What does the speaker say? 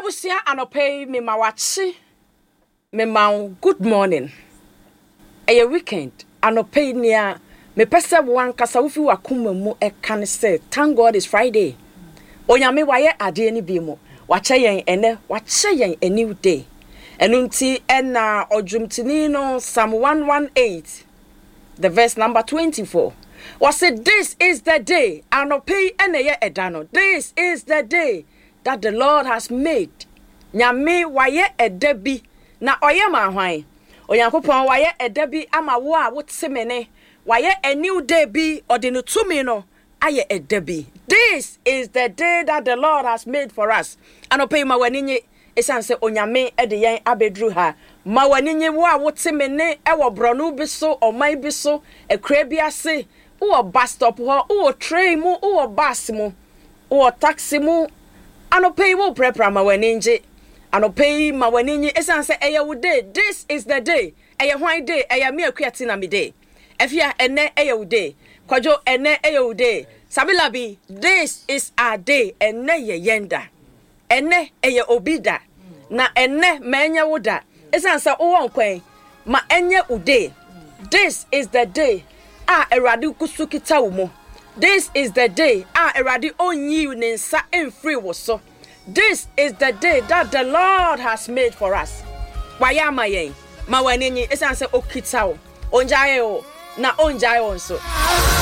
Abusia anope me mawachi me mau good morning. A weekend anope nia me pesa wan kasa wufi wakuma mu e kan say thank God it's Friday. Onyame waye ade ni bi mu. Wache yen ene, wache yen a new day. Enunti ena odwumtini no Psalm 118 the verse number 24. Was said this is the day anope ene ye edano. This is the day that the Lord has made. Nyame waye edabi na oye ma hwan. Onyankopon waye edabi ama wo a wotemene. Waye a new day bi odinu tumi no aye edabi. This is the day that the Lord has made for us. Anope ma waninye esan se onyame ede yen abedru ha. Ma waninye wo a wotemene ewo bronu bi so oman bi so ekra bi ase wo bus stop ho wo train mu wo bus mu wo taxi mu anope wo prepare ma waninje anope ma waninye esan se eye wo day. This is the day eye hwan day eye me akuati na me day efia ene eye wo day kwajo ene eye wo day sabilabi this is our day ene ye yenda ene eye obida na ene menye wo da esan se wo nkwan ma enye ude. This is the day erade kusukita wo mo. This is the day erade onyi ne nsa enfree wo so. This is the day that the Lord has made for us. Wayama yen ma wanenyi esan se okita wo onjaye wo na onjaye wo so.